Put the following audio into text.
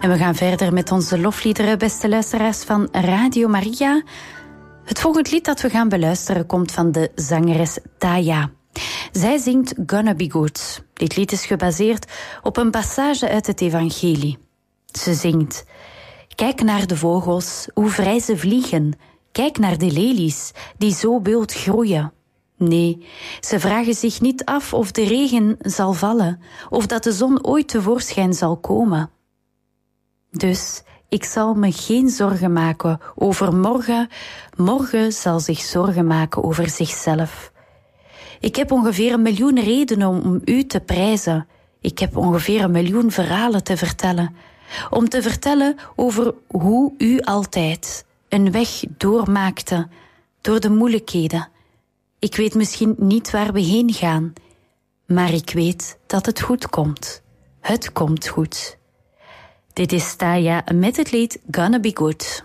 En we gaan verder met onze lofliederen, beste luisteraars van Radio Maria. Het volgende lied dat we gaan beluisteren komt van de zangeres Taya. Zij zingt Gonna Be Good. Dit lied is gebaseerd op een passage uit het evangelie. Ze zingt: kijk naar de vogels, hoe vrij ze vliegen. Kijk naar de lelies, die zo wild groeien. Nee, ze vragen zich niet af of de regen zal vallen, of dat de zon ooit tevoorschijn zal komen. Dus ik zal me geen zorgen maken over morgen. Morgen zal zich zorgen maken over zichzelf. Ik heb ongeveer 1 miljoen redenen om u te prijzen. Ik heb ongeveer 1 miljoen verhalen te vertellen. Om te vertellen over hoe u altijd een weg doormaakte door de moeilijkheden. Ik weet misschien niet waar we heen gaan, maar ik weet dat het goed komt. Het komt goed. Dit is Taya met het lied Gonna Be Good.